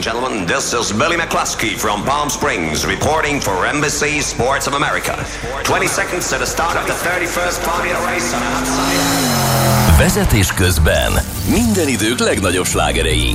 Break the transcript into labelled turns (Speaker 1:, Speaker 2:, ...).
Speaker 1: and gentlemen, this is Billy McCluskey from Palm Springs reporting for Embassy Sports of America. 20 seconds to the start of the 31st Formula race on outside.
Speaker 2: Vezetés közben minden idők legnagyobb slágerei